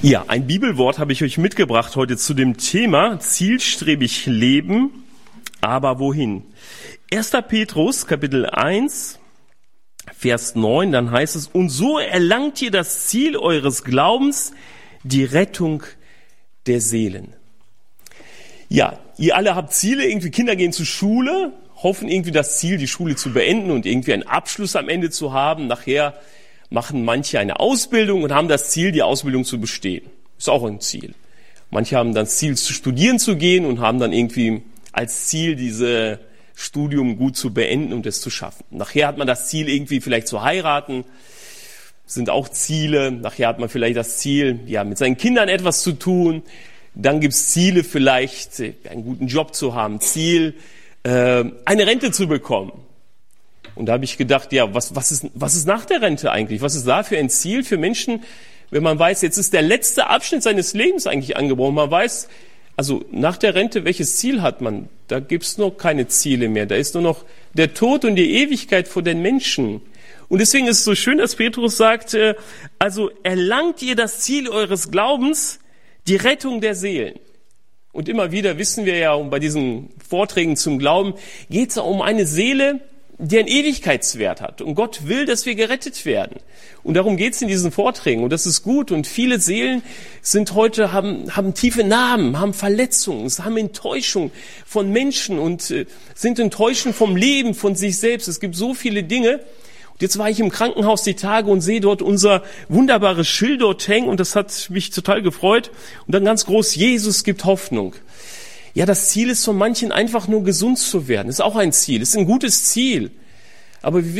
Ja, ein Bibelwort habe ich euch mitgebracht heute zu dem Thema zielstrebig leben, aber wohin? 1. Petrus, Kapitel 1, Vers 9, dann heißt es, und so erlangt ihr das Ziel eures Glaubens, die Rettung der Seelen. Ja, ihr alle habt Ziele, irgendwie Kinder gehen zur Schule, hoffen irgendwie das Ziel, die Schule zu beenden und irgendwie einen Abschluss am Ende zu haben. Nachher machen manche eine Ausbildung und haben das Ziel, die Ausbildung zu bestehen. Ist auch ein Ziel. Manche haben das Ziel, zu studieren zu gehen und haben dann irgendwie als Ziel, dieses Studium gut zu beenden und es zu schaffen. Nachher hat man das Ziel, irgendwie vielleicht zu heiraten. Sind auch Ziele. Nachher hat man vielleicht das Ziel, ja, mit seinen Kindern etwas zu tun. Dann gibt's Ziele, vielleicht einen guten Job zu haben. Ziel, eine Rente zu bekommen. Und da habe ich gedacht, ja, was ist nach der Rente eigentlich? Was ist da für ein Ziel für Menschen, wenn man weiß, jetzt ist der letzte Abschnitt seines Lebens eigentlich angebrochen. Man weiß, also nach der Rente, welches Ziel hat man? Da gibt's noch keine Ziele mehr. Da ist nur noch der Tod und die Ewigkeit vor den Menschen. Und deswegen ist es so schön, dass Petrus sagt, also erlangt ihr das Ziel eures Glaubens, die Rettung der Seelen. Und immer wieder wissen wir ja, bei diesen Vorträgen zum Glauben, geht es um eine Seele, die einen Ewigkeitswert hat. Und Gott will, dass wir gerettet werden. Und darum geht es in diesen Vorträgen. Und das ist gut. Und viele Seelen sind heute, haben tiefe Narben, haben Verletzungen, haben Enttäuschung von Menschen und sind enttäuscht vom Leben, von sich selbst. Es gibt so viele Dinge. Und jetzt war ich im Krankenhaus die Tage und sehe dort unser wunderbares Schild dort hängen. Und das hat mich total gefreut. Und dann ganz groß, Jesus gibt Hoffnung. Ja, das Ziel ist von manchen einfach nur gesund zu werden. Ist auch ein Ziel, ist ein gutes Ziel. Aber wir